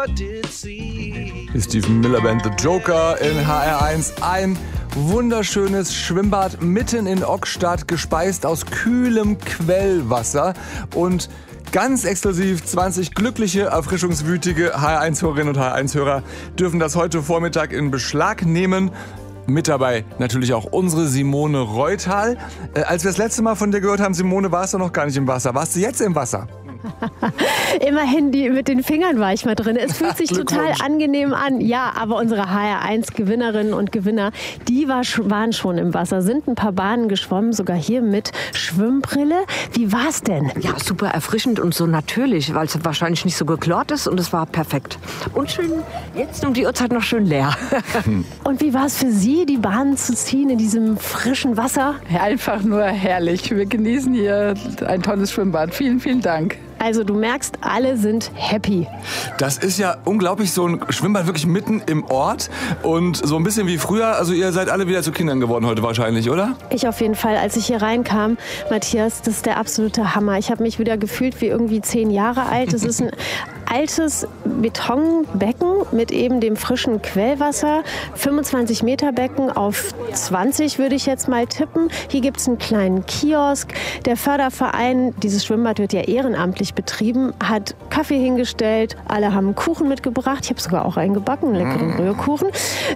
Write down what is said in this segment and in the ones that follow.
Die Stephen Miller Band The Joker in HR1. Ein wunderschönes Schwimmbad mitten in Ockstadt, gespeist aus kühlem Quellwasser und ganz exklusiv 20 glückliche, erfrischungswütige HR1-Hörerinnen und HR1-Hörer dürfen das heute Vormittag in Beschlag nehmen. Mit dabei natürlich auch unsere Simone Reutal. Als wir das letzte Mal von dir gehört haben, Simone, warst du noch gar nicht im Wasser. Warst du jetzt im Wasser? Immerhin, mit den Fingern war ich mal drin. Es fühlt sich total angenehm an. Ja, aber unsere HR1-Gewinnerinnen und Gewinner, die waren schon im Wasser, sind ein paar Bahnen geschwommen, sogar hier mit Schwimmbrille. Wie war's denn? Ja, super erfrischend und so natürlich, weil es wahrscheinlich nicht so geklort ist und es war perfekt. Und schön, jetzt um die Uhrzeit noch schön leer. Und wie war es für Sie, die Bahnen zu ziehen in diesem frischen Wasser? Einfach nur herrlich. Wir genießen hier ein tolles Schwimmbad. Vielen, vielen Dank. Also du merkst, alle sind happy. Das ist ja unglaublich, so ein Schwimmbad wirklich mitten im Ort und so ein bisschen wie früher. Also ihr seid alle wieder zu Kindern geworden heute wahrscheinlich, oder? Ich auf jeden Fall. Als ich hier reinkam, Matthias, das ist der absolute Hammer. Ich habe mich wieder gefühlt wie irgendwie 10 Jahre alt. Es ist ein altes Betonbecken mit eben dem frischen Quellwasser. 25 Meter Becken auf 20 würde ich jetzt mal tippen. Hier gibt es einen kleinen Kiosk. Der Förderverein, dieses Schwimmbad wird ja ehrenamtlich betrieben, hat Kaffee hingestellt. Alle haben Kuchen mitgebracht. Ich habe sogar auch einen gebacken, einen leckeren Rührkuchen.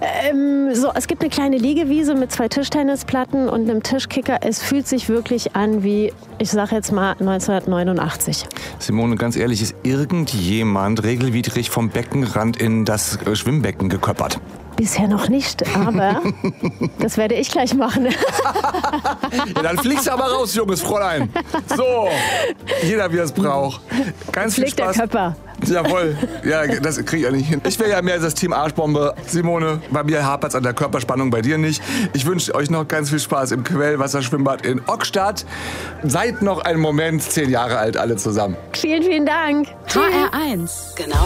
Es gibt eine kleine Liegewiese mit 2 Tischtennisplatten und einem Tischkicker. Es fühlt sich wirklich an wie, ich sage jetzt mal, 1989. Simone, ganz ehrlich, ist irgendjemand regelwidrig vom Beckenrand in das Schwimmbecken geköppert? Bisher noch nicht, aber das werde ich gleich machen. Ja, dann fliegst du aber raus, junges Fräulein. So, jeder wie er es braucht. Ganz viel Spaß. Der Köpper. Jawohl, ja, das kriege ich ja nicht hin. Ich wäre ja mehr das Team Arschbombe. Simone, bei mir hapert es an der Körperspannung, bei dir nicht. Ich wünsche euch noch ganz viel Spaß im Quellwasserschwimmbad in Ockstadt. Seid noch einen Moment 10 Jahre alt alle zusammen. Vielen, vielen Dank. HR1. Genau